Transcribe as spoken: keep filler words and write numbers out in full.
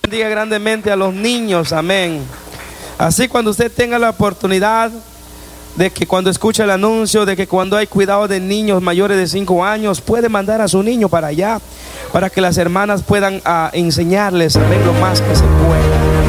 Bendiga grandemente a los niños, amén. Así cuando usted tenga la oportunidad de que cuando escucha el anuncio de que cuando hay cuidado de niños mayores de cinco años, puede mandar a su niño para allá, para que las hermanas puedan uh, enseñarles, amén, lo más que se pueda.